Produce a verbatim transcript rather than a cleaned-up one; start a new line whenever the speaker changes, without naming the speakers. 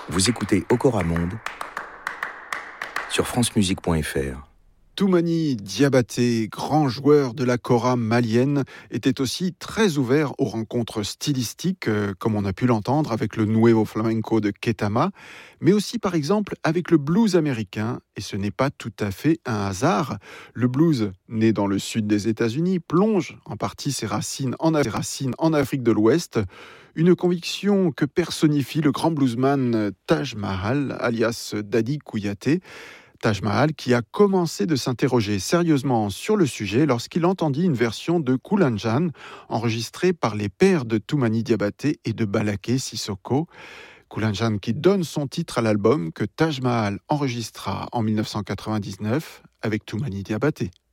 Vous écoutez Okora Monde sur france musique point f r.
Toumani Diabaté, grand joueur de la kora malienne, était aussi très ouvert aux rencontres stylistiques, euh, comme on a pu l'entendre avec le Nuevo Flamenco de Ketama, mais aussi par exemple avec le blues américain, et ce n'est pas tout à fait un hasard. Le blues, né dans le sud des États-Unis, plonge en partie ses racines en, ses racines en Afrique de l'Ouest, une conviction que personnifie le grand bluesman Taj Mahal, alias Daddy Kouyaté. Taj Mahal qui a commencé de s'interroger sérieusement sur le sujet lorsqu'il entendit une version de Kulanjan enregistrée par les pères de Toumani Diabaté et de Balaké Sissoko. Kulanjan qui donne son titre à l'album que Taj Mahal enregistra en dix-neuf cent quatre-vingt-dix-neuf avec Toumani Diabaté.